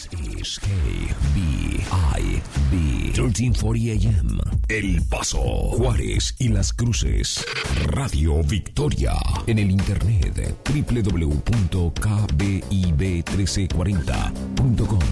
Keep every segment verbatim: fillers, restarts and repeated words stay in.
This is K B I B trece cuarenta A M. El Paso, Juárez y Las Cruces. Radio Victoria. En el internet doble u doble u doble u punto k b i b trece cuarenta punto com.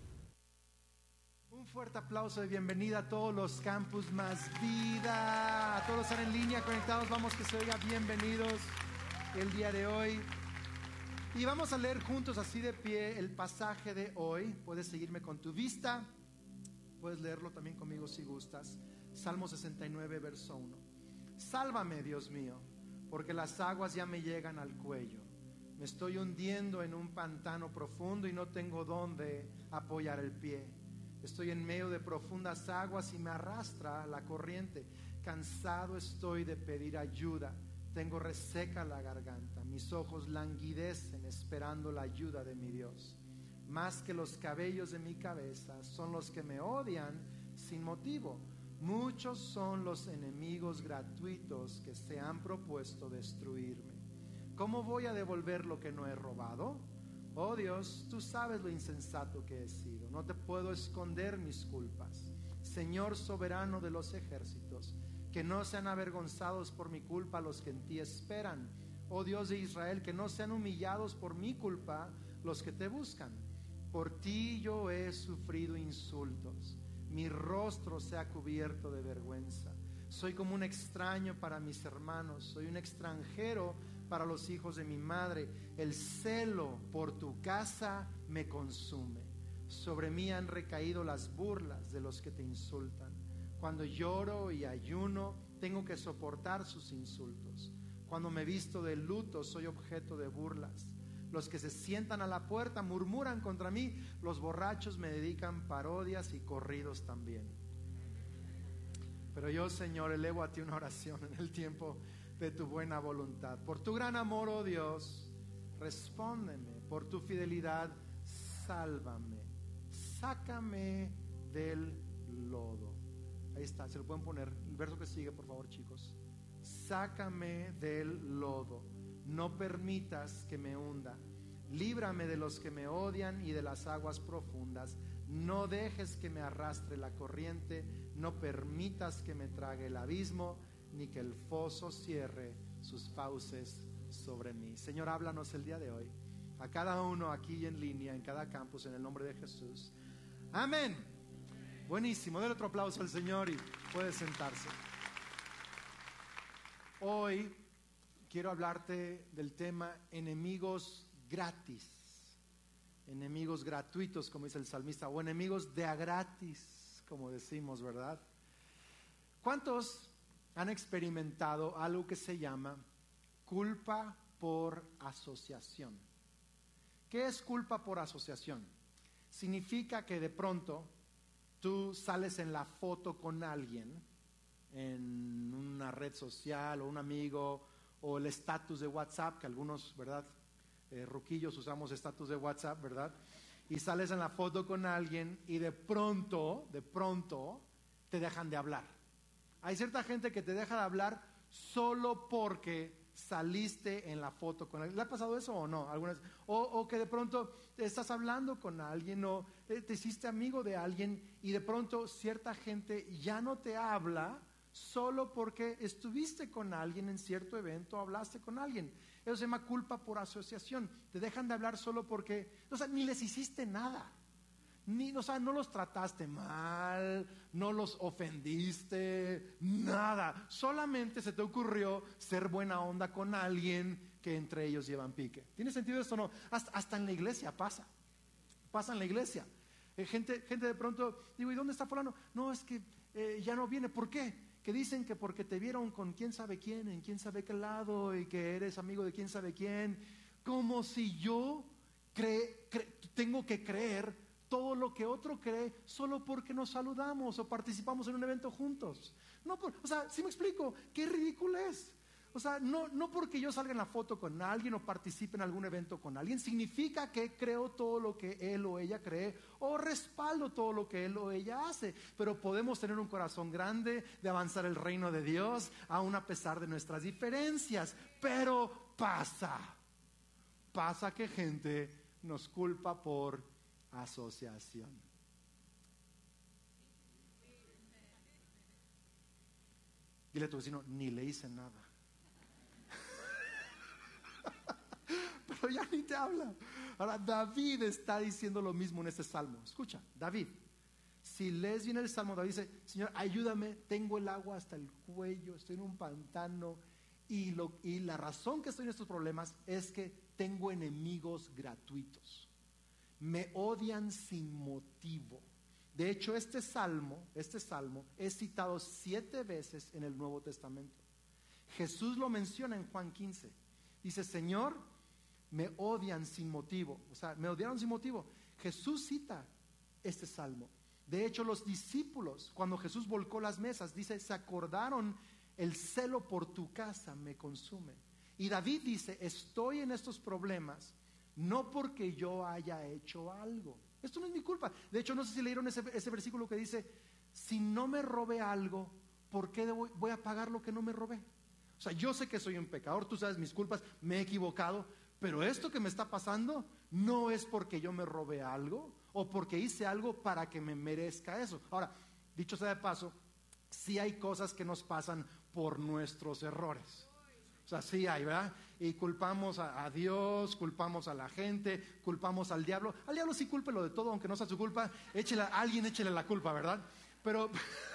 Un fuerte aplauso de bienvenida a todos los Campus Más Vida. A todos los que están en línea conectados, vamos que se oiga bienvenidos el día de hoy. Y vamos a leer juntos así de pie el pasaje de hoy. Puedes seguirme con tu vista, puedes leerlo también conmigo si gustas. Salmo sesenta y nueve, verso uno. Sálvame, Dios mío, porque las aguas ya me llegan al cuello. Me estoy hundiendo en un pantano profundo y no tengo dónde apoyar el pie. Estoy en medio de profundas aguas y me arrastra la corriente. Cansado estoy de pedir ayuda. Tengo reseca la garganta, mis ojos languidecen esperando la ayuda de mi Dios. Más que los cabellos de mi cabeza son los que me odian sin motivo. Muchos son los enemigos gratuitos que se han propuesto destruirme. ¿Cómo voy a devolver lo que no he robado? Oh Dios, tú sabes lo insensato que he sido. No te puedo esconder mis culpas. Señor soberano de los ejércitos, que no sean avergonzados por mi culpa los que en ti esperan. Oh Dios de Israel, que no sean humillados por mi culpa los que te buscan. Por ti yo he sufrido insultos, mi rostro se ha cubierto de vergüenza. Soy como un extraño para mis hermanos, soy un extranjero para los hijos de mi madre. El celo por tu casa me consume. Sobre mí han recaído las burlas de los que te insultan. Cuando lloro y ayuno, tengo que soportar sus insultos. Cuando me visto de luto, soy objeto de burlas. Los que se sientan a la puerta murmuran contra mí. Los borrachos me dedican parodias y corridos también. Pero yo, Señor, elevo a ti una oración en el tiempo de tu buena voluntad. Por tu gran amor, oh Dios, respóndeme. Por tu fidelidad, sálvame. Sácame del lodo. Ahí está, se lo pueden poner. El verso que sigue, por favor, chicos. Sácame del lodo, no permitas que me hunda. Líbrame de los que me odian y de las aguas profundas. No dejes que me arrastre la corriente. No permitas que me trague el abismo, ni que el foso cierre sus fauces sobre mí. Señor, háblanos el día de hoy, a cada uno aquí en línea, en cada campus, en el nombre de Jesús. Amén. Buenísimo, denle otro aplauso al Señor y puede sentarse. Hoy quiero hablarte del tema enemigos gratis, enemigos gratuitos, como dice el salmista, o enemigos de a gratis, como decimos, ¿verdad? ¿Cuántos han experimentado algo que se llama culpa por asociación? ¿Qué es culpa por asociación? Significa que de pronto tú sales en la foto con alguien en una red social o un amigo, o el estatus de WhatsApp, que algunos, ¿verdad? Eh, ruquillos usamos estatus de WhatsApp, ¿verdad? Y sales en la foto con alguien y de pronto, de pronto, te dejan de hablar. Hay cierta gente que te deja de hablar solo porque saliste en la foto con alguien. ¿Le ha pasado eso o no? ¿Algunas? O, o que de pronto estás hablando con alguien o te hiciste amigo de alguien y de pronto cierta gente ya no te habla solo porque estuviste con alguien en cierto evento, hablaste con alguien. Eso se llama culpa por asociación. Te dejan de hablar solo porque, o sea, ni les hiciste nada. Ni, o sea, no los trataste mal, no los ofendiste, nada. Solamente se te ocurrió ser buena onda con alguien que entre ellos llevan pique. ¿Tiene sentido esto o no? Hasta, hasta en la iglesia pasa. Pasa en la iglesia. Eh, gente, gente de pronto, digo, ¿y dónde está fulano? No, es que eh, ya no viene. ¿Por qué? Que dicen que porque te vieron con quién sabe quién, en quién sabe qué lado, y que eres amigo de quién sabe quién. Como si yo cre, cre, tengo que creer todo lo que otro cree solo porque nos saludamos o participamos en un evento juntos. No, por, o sea, ¿sí me explico? Qué ridículo es. O sea, no, no porque yo salga en la foto con alguien o participe en algún evento con alguien significa que creo todo lo que él o ella cree o respaldo todo lo que él o ella hace. Pero podemos tener un corazón grande de avanzar el reino de Dios aún a pesar de nuestras diferencias. Pero pasa, pasa que gente nos culpa por asociación. Dile a tu vecino, ni le hice nada. Pero ya ni te habla. Ahora David está diciendo lo mismo en este salmo. Escucha, David, si lees bien el salmo, David dice, Señor, ayúdame, tengo el agua hasta el cuello, estoy en un pantano y, lo, y la razón que estoy en estos problemas es que tengo enemigos gratuitos. Me odian sin motivo. De hecho, este salmo, este salmo es citado siete veces en el Nuevo Testamento. Jesús lo menciona en Juan quince. Dice, Señor, me odian sin motivo. O sea, me odiaron sin motivo. Jesús cita este salmo. De hecho, los discípulos, cuando Jesús volcó las mesas, dice, se acordaron, el celo por tu casa me consume. Y David dice, estoy en estos problemas no porque yo haya hecho algo. Esto no es mi culpa. De hecho, no sé si leyeron ese, ese versículo que dice, si no me robé algo, ¿por qué debo, voy a pagar lo que no me robé? O sea, yo sé que soy un pecador, tú sabes mis culpas, me he equivocado, pero esto que me está pasando no es porque yo me robé algo o porque hice algo para que me merezca eso. Ahora, dicho sea de paso, sí hay cosas que nos pasan por nuestros errores. O sea, sí hay, ¿verdad? Y culpamos a, a Dios, culpamos a la gente, culpamos al diablo. Al diablo sí cúlpelo de todo, aunque no sea su culpa. Échele, a alguien échele la culpa, ¿verdad? Pero,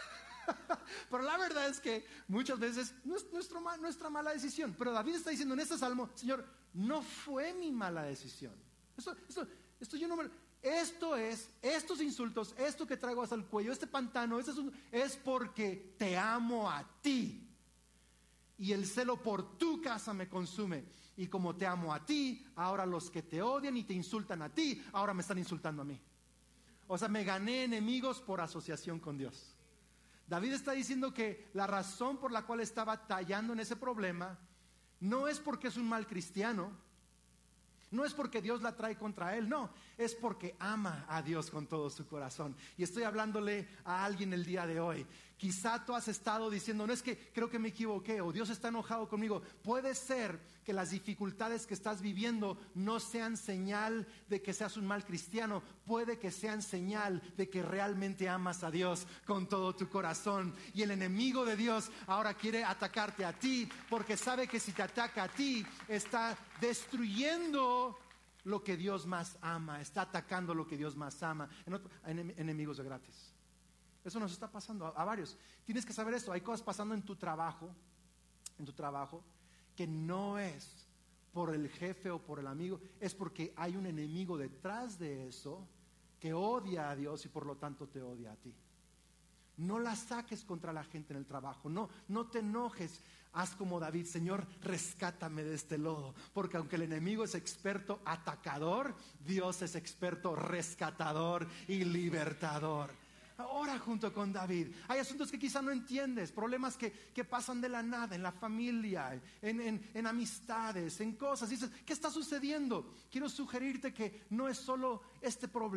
pero la verdad es que muchas veces no es nuestro, nuestra mala decisión. Pero David está diciendo en este salmo, Señor, no fue mi mala decisión. Esto, esto, esto yo no me... Esto es, estos insultos, esto que traigo hasta el cuello, este pantano, este es, un, es porque te amo a ti. Y el celo por tu casa me consume. Y como te amo a ti, ahora los que te odian y te insultan a ti, ahora me están insultando a mí. O sea, me gané enemigos por asociación con Dios. David está diciendo que la razón por la cual está batallando en ese problema no es porque es un mal cristiano, no es porque Dios la trae contra él, no, es porque ama a Dios con todo su corazón. Y estoy hablándole a alguien el día de hoy. Quizá tú has estado diciendo, no es que creo que me equivoqué o Dios está enojado conmigo. Puede ser que las dificultades que estás viviendo no sean señal de que seas un mal cristiano. Puede que sean señal de que realmente amas a Dios con todo tu corazón. Y el enemigo de Dios ahora quiere atacarte a ti, porque sabe que si te ataca a ti, está destruyendo lo que Dios más ama, está atacando lo que Dios más ama. En otro, en, enemigos de gratis. Eso nos está pasando a, a varios. Tienes que saber esto. Hay cosas pasando en tu trabajo, en tu trabajo, que no es por el jefe o por el amigo, es porque hay un enemigo detrás de eso que odia a Dios y por lo tanto te odia a ti. No la saques contra la gente en el trabajo, no, no te enojes. Haz como David, Señor, rescátame de este lodo, porque aunque el enemigo es experto atacador, Dios es experto rescatador y libertador. Ora junto con David. Hay asuntos que quizá no entiendes, problemas que, que pasan de la nada, en la familia, en, en, en amistades, en cosas. Dices, ¿qué está sucediendo? Quiero sugerirte que no es solo este problema.